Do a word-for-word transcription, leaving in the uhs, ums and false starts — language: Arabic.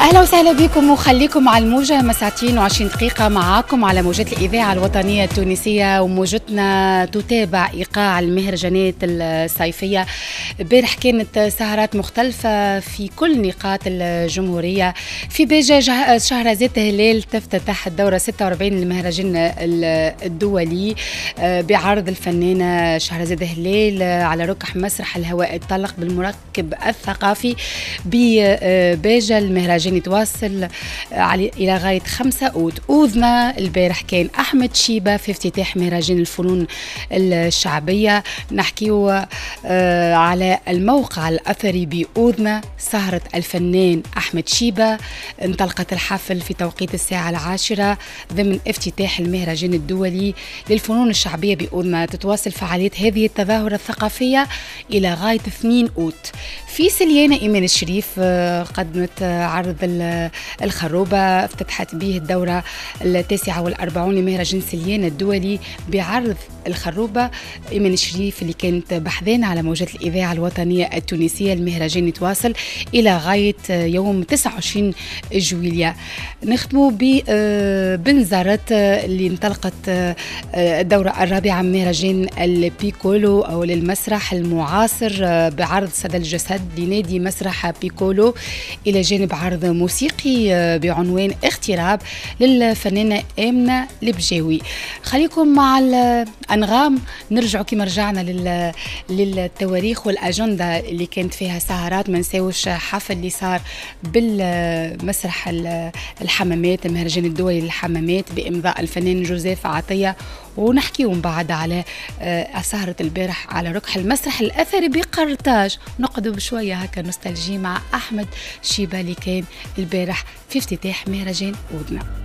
أهلا وسهلا بكم وخليكم على الموجة ما ساعتين وعشرين دقيقة معاكم على موجات الإذاعة الوطنية التونسية، وموجتنا تتابع إيقاع المهرجانات الصيفية. امبارح كانت سهرات مختلفة في كل نقاط الجمهورية. في بيجا شهرزاد هلال تفتتح الدورة ستة وأربعين للمهرجان الدولي بعرض الفنانة شهرزاد هلال على ركح مسرح الهواء الطلق بالمركب الثقافي ببيجا. المهرجان يتواصل إلى غاية خمسة أوت. أوذنا البارح كان أحمد شيبة في افتتاح مهرجان الفنون الشعبية. نحكيو على الموقع الأثري بأوذنا، سهرة الفنان أحمد شيبة. انطلقت الحفل في توقيت الساعة العاشرة ضمن افتتاح المهرجان الدولي للفنون الشعبية بأوذنا. تتواصل فعاليات هذه التظاهرة الثقافية إلى غاية اثنين أوت. في سليانة إيمان الشريف قدمت عرض الخروبة، افتتحت به الدورة التاسعة والأربعون لمهرجان سليانة الدولي بعرض الخروبة. إيمان الشريف اللي كانت بحثان على موجات الإذاعة الوطنية التونسية. المهرجان يتواصل إلى غاية يوم تسعة وعشرين جويلية. نختموا ببنزرت اللي انطلقت الدورة الرابعة من مهرجان البيكولو أو للمسرح المعاصر بعرض صدى الجسد لنادي مسرح بيكولو، إلى جانب عرض موسيقي بعنوان اغتراب للفنانة آمنة البجاوي. خليكم مع الأنغام. نرجعوا كما رجعنا لل... للتواريخ والأجندة اللي كانت فيها سهرات. ما نساوش حفل اللي صار بالمسرح الحمامات، المهرجان الدولي للحمامات بإمضاء الفنان جوزيف عطية. ونحكي من بعد على سهرة البارح على ركح المسرح الأثري بقرطاج. نقعدوا بشوية هكا نوستالجي مع أحمد شيبة اللي كان البارح في افتتاح مهرجان أوذنا.